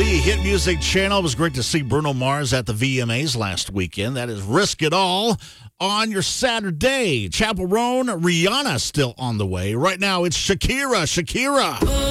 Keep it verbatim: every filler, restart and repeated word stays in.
the Hit Music Channel. It was great to see Bruno Mars at the V M As last weekend. That is Risk It All on your Saturday. Chapel Roan, Rihanna still on the way. Right now, it's Shakira. Shakira.